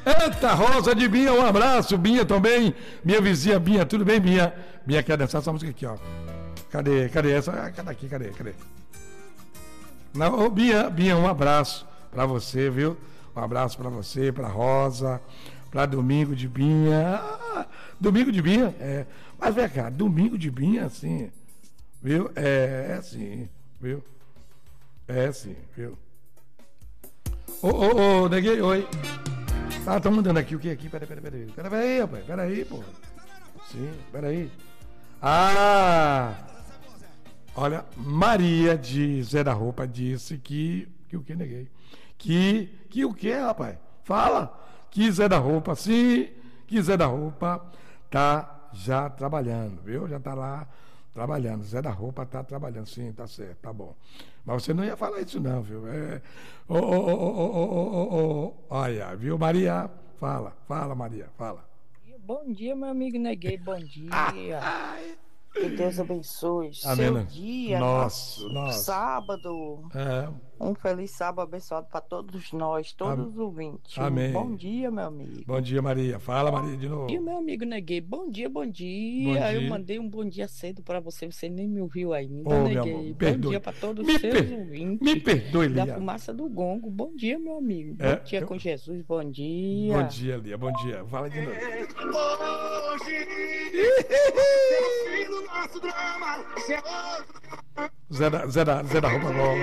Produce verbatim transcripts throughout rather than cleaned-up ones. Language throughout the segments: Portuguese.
Eita, Rosa de Binha, um abraço. Binha também, minha vizinha Binha, tudo bem, Binha? Binha quer dançar essa música aqui, ó. Cadê, cadê essa? Ah, cadê aqui, cadê, cadê? Não, ô, Binha, Binha, um abraço pra você, viu? Um abraço pra você, pra Rosa, pra Domingo de Binha. Ah, Domingo de Binha, é. Mas vem cá, Domingo de Binha, assim, viu? É, é assim, viu? É assim, viu? Ô, ô, ô, neguei, oi. Ah, estão mandando aqui o que aqui? Peraí, peraí, peraí. Peraí, peraí, rapaz. Peraí, porra. Sim, peraí. Ah! Olha, Maria de Zé da Roupa disse que. Que o que, neguei? Que. Que o que, rapaz? Fala! Que Zé da Roupa, sim. Que Zé da Roupa tá já trabalhando, viu? Já tá lá trabalhando. Zé da Roupa tá trabalhando, sim, tá certo, tá bom. Mas você não ia falar isso, não, viu? É. Ô, ô, ô, ô, ô, ô, ô. Olha, viu, Maria? Fala, fala, Maria, fala. Bom dia, meu amigo Neguei, bom dia. Ai. Que Deus abençoe Amém, seu né? dia. Nossa, nosso nossa. Sábado. É. Um feliz sábado abençoado para todos nós, todos os ouvintes. Amém. Bom dia, meu amigo. Bom dia, Maria. Fala, Maria, de novo. Bom dia, meu amigo Neguei. Bom dia, bom dia. Bom dia. Eu mandei um bom dia cedo para você, você nem me ouviu ainda, Ô, meu Neguei. amor, me Bom perdoe. dia para todos Me os seus per- ouvintes. Me perdoe, Da Lia. fumaça do gongo. Bom dia, meu amigo. Bom É, dia eu- com Jesus. Bom dia. Bom dia, Lia. Bom dia. Fala de novo. Zé da, Zé da, Zé da Roupa agora.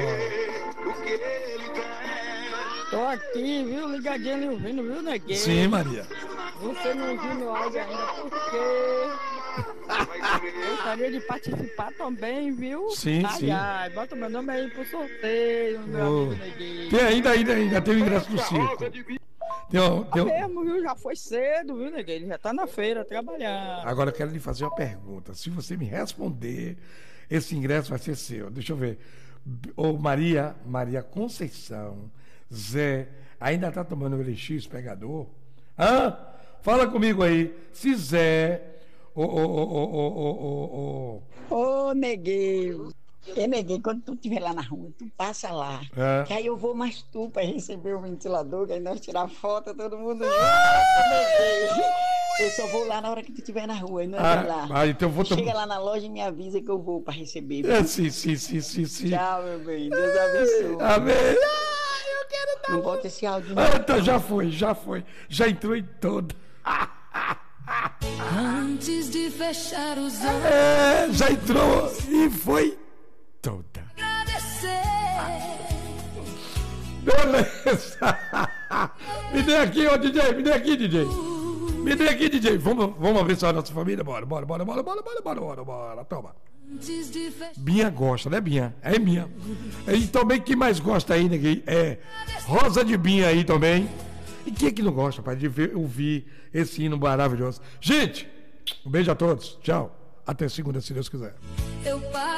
Tô aqui, viu? Ligadinho ali ouvindo, viu, Neguei? Sim, Maria. Você não ouviu meu áudio ainda porque eu gostaria de participar também, viu? Sim, ai, sim. Ai, bota meu nome aí pro sorteio, meu Ô, amigo Neguinho. Tem ainda, ainda, ainda tem o ingresso do circo. Tem, um- tem um- Mesmo, viu? Já foi cedo, viu, Neguinho? Ele já tá na feira trabalhando. Agora eu quero lhe fazer uma pergunta. Se você me responder, esse ingresso vai ser seu. Deixa eu ver. Ô, Maria, Maria Conceição, Zé, ainda tá tomando o L X pegador? Hã? Fala comigo aí. Se Zé, ô, ô, ô, ô, ô, ô, ô, ô, Ô, neguinho.Ê, neguinho, quando tu estiver lá na rua, tu passa lá. É. Que aí eu vou mais tu pra receber o ventilador, que aí nós tirar foto, todo mundo junto. Neguinho. Eu só vou lá na hora que tu estiver na rua, e nós Ah, vai lá. ah, então eu vou Chega tomar. lá na loja e me avisa que eu vou pra receber. viu? É, sim, sim, sim, sim, sim. Tchau, meu bem. Deus abençoe. Amém. Não bota esse áudio, não. Ah, então já foi, já foi. Já entrou em toda. Antes de fechar os olhos, É, já entrou e foi toda. agradecer. Beleza. Me dê aqui, ô D J, me dê aqui, D J. Me dê aqui, D J. Vamos, vamos abençoar a nossa família? Bora, bora, bora, bora, bora, bora, bora, bora, bora. Toma. Antes de fechar Binha gosta, né, Binha? É Binha. E também quem mais gosta aí, neguinho, é Rosa de Binha aí também. E quem é que não gosta, pai, de ver, ouvir esse hino maravilhoso? Gente, um beijo a todos. Tchau. Até segunda, se Deus quiser. eu